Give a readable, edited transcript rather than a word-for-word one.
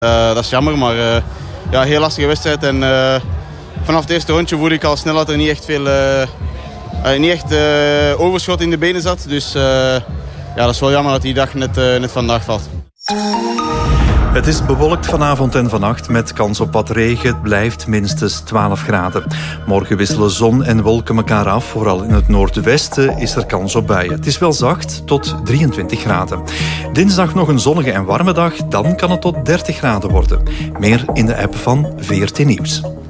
Dat is jammer, maar heel lastige wedstrijd. En vanaf het eerste rondje voelde ik al snel dat er niet echt overschot in de benen zat. Dus dat is wel jammer dat die dag net vandaag valt. Het is bewolkt vanavond en vannacht met kans op wat regen. Het blijft minstens 12 graden. Morgen wisselen zon en wolken elkaar af. Vooral in het noordwesten is er kans op buien. Het is wel zacht, tot 23 graden. Dinsdag nog een zonnige en warme dag. Dan kan het tot 30 graden worden. Meer in de app van VRT Nieuws.